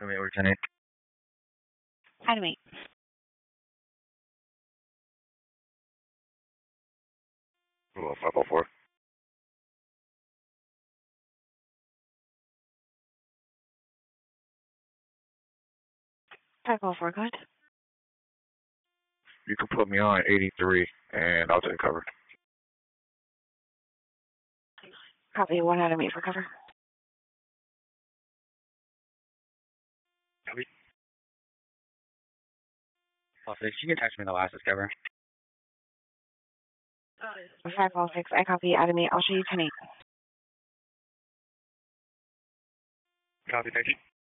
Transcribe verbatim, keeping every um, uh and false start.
Adam eight, ten eight. Adam eight. Oh, five oh four. five oh four, go ahead. You can put me on eighty-three, and I'll take cover. Copy, one Adam eight for cover. Copy. Oh, six, you can text me the last discover. five oh six, I copy Adam eight. I'll show you ten eight. Copy, thank you.